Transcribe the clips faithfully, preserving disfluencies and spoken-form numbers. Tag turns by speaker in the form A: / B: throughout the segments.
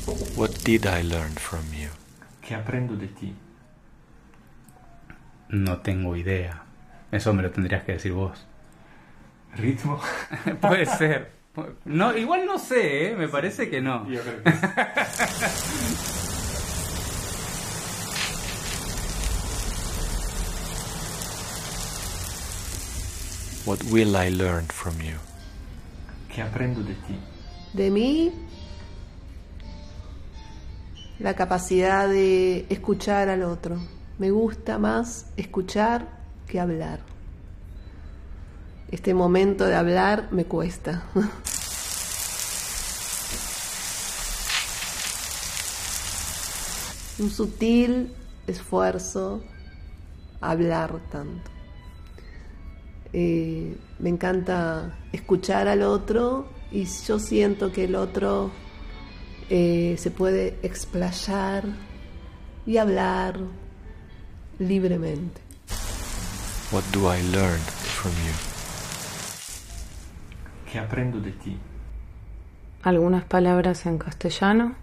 A: What did I learn from you?
B: ¿Qué aprendo de ti?
C: No tengo idea. Eso me lo tendrías que decir vos.
B: ¿Ritmo?
C: Puede ser. No, igual no sé, ¿eh? Me parece que no.
B: Yo creo que sí.
A: What will I learn from you?
B: ¿Qué aprendo de ti?
D: De mí, la capacidad de escuchar al otro. Me gusta más escuchar que hablar. Este momento de hablar me cuesta. Un sutil esfuerzo hablar tanto. Eh, me encanta escuchar al otro y yo siento que el otro eh, se puede explayar y hablar libremente.
A: What do I learn from you?
B: ¿Qué aprendo de ti?
E: Algunas palabras en castellano.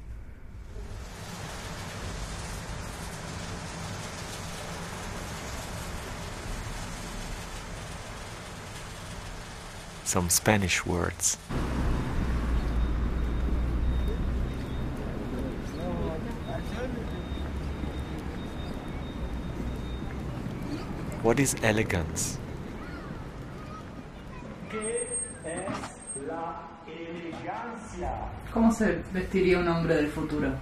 A: Some Spanish words. What is elegance?
E: ¿Cómo se vestiría un hombre del futuro?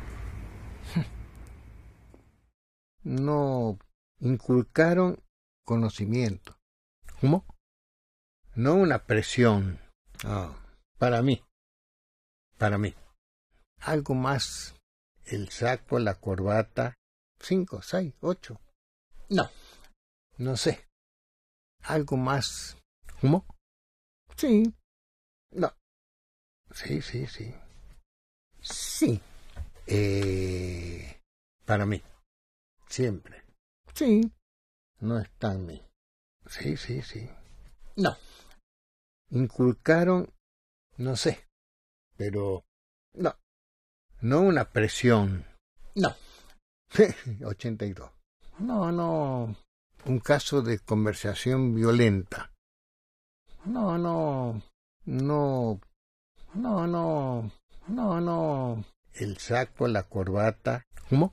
F: No inculcaron conocimiento. ¿Cómo? No una presión. Ah, para mí. Para mí. Algo más. El saco, la corbata. Cinco, seis, ocho. No. No sé. Algo más. ¿Cómo? Sí. No. Sí, sí, sí. Sí. Eh, para mí. Siempre. Sí. No está en mí. Sí, sí, sí. No. Inculcaron, no sé, pero no. No una presión. No. ochenta y dos. No, no. Un caso de conversación violenta. No, no. No. No, no. No, no. El saco, la corbata. ¿Cómo?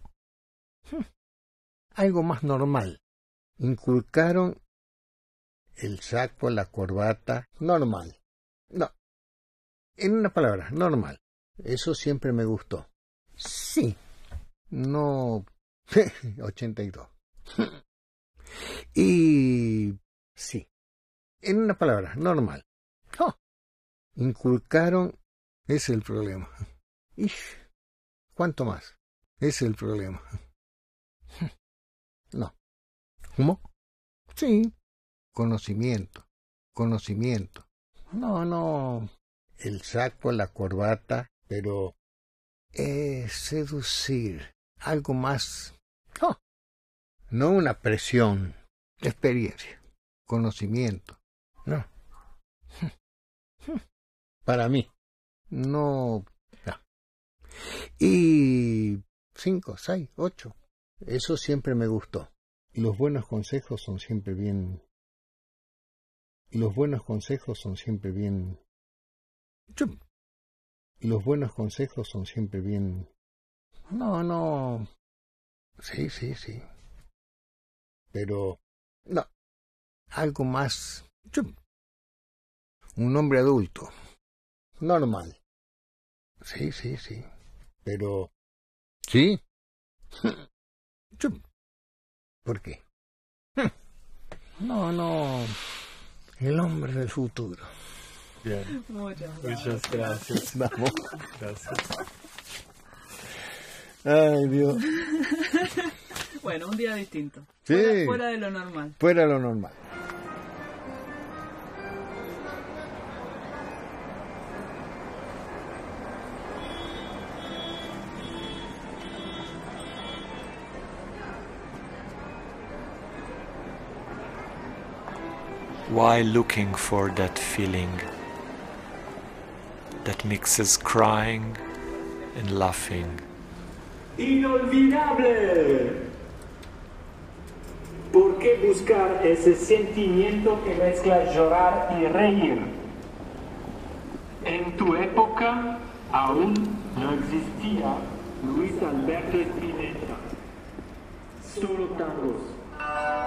F: Algo más normal. Inculcaron el saco, la corbata. Normal. No. En una palabra, normal. Eso siempre me gustó. Sí. No. ochenta y dos. Y sí. En una palabra, normal. Oh. Inculcaron, es el problema. Ish. ¿Cuánto más? Es el problema. No. ¿Cómo? Sí. Conocimiento. Conocimiento. No, no. El saco, la corbata, pero es seducir. Algo más. Oh. No una presión. Experiencia. Conocimiento. No. Para mí. No. No. Y cinco, seis, ocho. Eso siempre me gustó. Los buenos consejos son siempre bien. Los buenos consejos son siempre bien. Los buenos consejos son siempre bien. No, no. Sí, sí, sí. Pero no. Algo más. Un hombre adulto. Normal. Sí, sí, sí. Pero sí. ¿Por qué? No, no. El hombre del futuro.
B: Bien.
E: Muchas
B: Muchas gracias.
F: Vamos.
B: Gracias.
F: Ay, Dios.
E: Bueno, un día distinto.
F: Sí.
E: Fuera, fuera de lo normal.
F: Fuera de lo normal.
A: Why looking for that feeling that mixes crying and laughing.
G: Inolvidable. ¿Por qué buscar ese sentimiento que mezcla llorar y reír? En tu época aún no existía Luis Alberto Spinetta. Solo tangos.